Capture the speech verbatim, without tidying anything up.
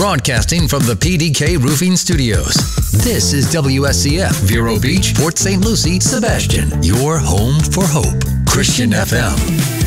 Broadcasting from the P D K Roofing Studios. This is W S C F, Vero Beach, Port Saint Lucie, Sebastian. Your home for hope. Christian F M.